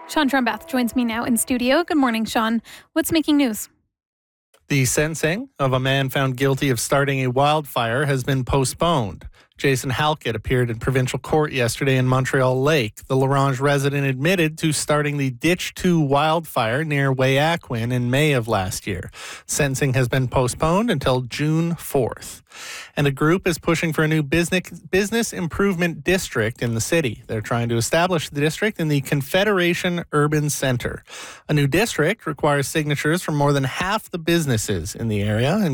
Sean Trumbeth joins me now in studio. Good morning, Sean. What's making news? The sentencing of a man found guilty of starting a wildfire has been postponed. Jason Halkett appeared in provincial court yesterday in Montreal Lake. The Larange resident admitted to starting the Ditch 2 wildfire near Weyakwin in May of last year. Sentencing has been postponed until June 4th. And a group is pushing for a new business improvement district in the city. They're trying to establish the district in the Confederation Urban Centre. A new district requires signatures from more than half the businesses in the area,